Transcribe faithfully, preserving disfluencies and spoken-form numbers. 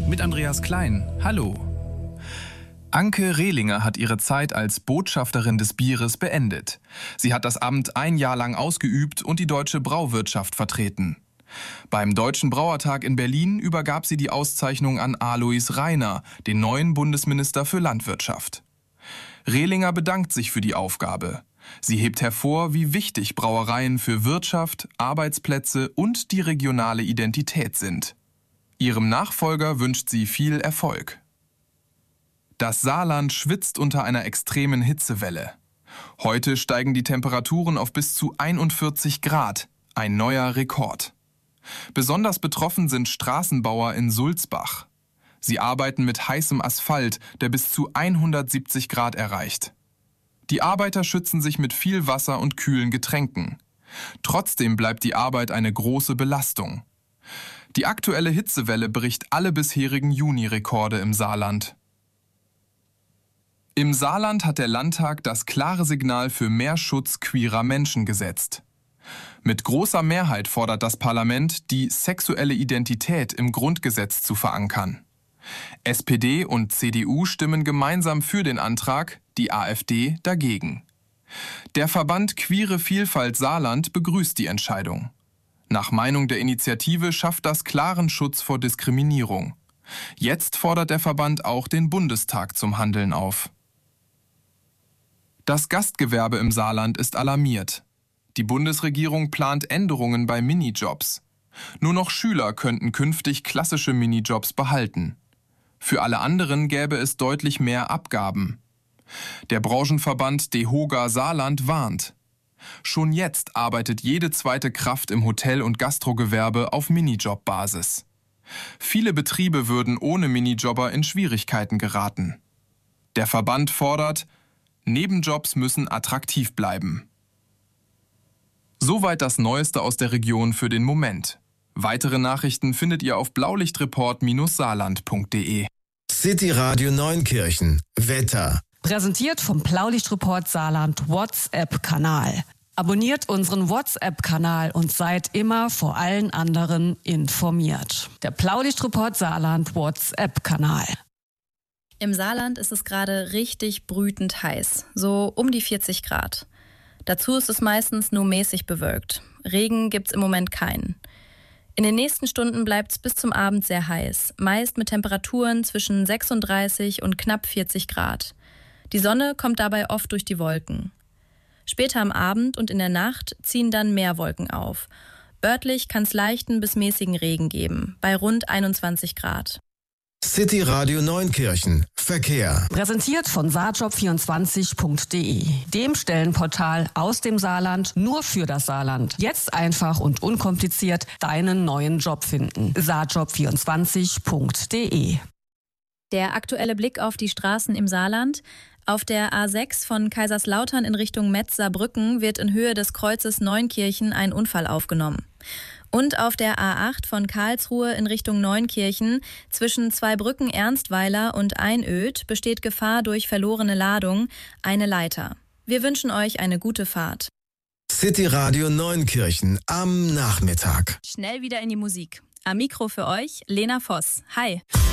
mit Andreas Klein. Hallo. Anke Rehlinger hat ihre Zeit als Botschafterin des Bieres beendet. Sie hat das Amt ein Jahr lang ausgeübt und die deutsche Brauwirtschaft vertreten. Beim Deutschen Brauertag in Berlin übergab sie die Auszeichnung an Alois Rainer, den neuen Bundesminister für Landwirtschaft. Rehlinger bedankt sich für die Aufgabe. Sie hebt hervor, wie wichtig Brauereien für Wirtschaft, Arbeitsplätze und die regionale Identität sind. Ihrem Nachfolger wünscht sie viel Erfolg. Das Saarland schwitzt unter einer extremen Hitzewelle. Heute steigen die Temperaturen auf bis zu einundvierzig Grad, ein neuer Rekord. Besonders betroffen sind Straßenbauer in Sulzbach. Sie arbeiten mit heißem Asphalt, der bis zu hundertsiebzig Grad erreicht. Die Arbeiter schützen sich mit viel Wasser und kühlen Getränken. Trotzdem bleibt die Arbeit eine große Belastung. Die aktuelle Hitzewelle bricht alle bisherigen Juni-Rekorde im Saarland. Im Saarland hat der Landtag das klare Signal für mehr Schutz queerer Menschen gesetzt. Mit großer Mehrheit fordert das Parlament, die sexuelle Identität im Grundgesetz zu verankern. S P D und C D U stimmen gemeinsam für den Antrag, die AfD dagegen. Der Verband Queere Vielfalt Saarland begrüßt die Entscheidung. Nach Meinung der Initiative schafft das klaren Schutz vor Diskriminierung. Jetzt fordert der Verband auch den Bundestag zum Handeln auf. Das Gastgewerbe im Saarland ist alarmiert. Die Bundesregierung plant Änderungen bei Minijobs. Nur noch Schüler könnten künftig klassische Minijobs behalten. Für alle anderen gäbe es deutlich mehr Abgaben. Der Branchenverband DEHOGA Saarland warnt. Schon jetzt arbeitet jede zweite Kraft im Hotel- und Gastrogewerbe auf Minijob-Basis. Viele Betriebe würden ohne Minijobber in Schwierigkeiten geraten. Der Verband fordert, Nebenjobs müssen attraktiv bleiben. Soweit das Neueste aus der Region für den Moment. Weitere Nachrichten findet ihr auf blaulichtreport Bindestrich saarland Punkt de. City Radio Neunkirchen. Wetter. Präsentiert vom Blaulichtreport Saarland WhatsApp-Kanal. Abonniert unseren WhatsApp-Kanal und seid immer vor allen anderen informiert. Der Blaulichtreport Saarland WhatsApp-Kanal. Im Saarland ist es gerade richtig brütend heiß, so um die vierzig Grad. Dazu ist es meistens nur mäßig bewölkt. Regen gibt's im Moment keinen. In den nächsten Stunden bleibt es bis zum Abend sehr heiß, meist mit Temperaturen zwischen sechsunddreißig und knapp vierzig Grad. Die Sonne kommt dabei oft durch die Wolken. Später am Abend und in der Nacht ziehen dann mehr Wolken auf. Örtlich kann es leichten bis mäßigen Regen geben, bei rund einundzwanzig Grad. City Radio Neunkirchen. Verkehr. Präsentiert von saarjob vierundzwanzig Punkt de, dem Stellenportal aus dem Saarland nur für das Saarland. Jetzt einfach und unkompliziert deinen neuen Job finden. saarjob vierundzwanzig Punkt de. Der aktuelle Blick auf die Straßen im Saarland. Auf der A sechs von Kaiserslautern in Richtung Metz-Saarbrücken wird in Höhe des Kreuzes Neunkirchen ein Unfall aufgenommen. Und auf der A acht von Karlsruhe in Richtung Neunkirchen zwischen zwei Brücken Ernstweiler und Einöd besteht Gefahr durch verlorene Ladung, eine Leiter. Wir wünschen euch eine gute Fahrt. City Radio Neunkirchen am Nachmittag. Schnell wieder in die Musik. Am Mikro für euch Lena Voss. Hi.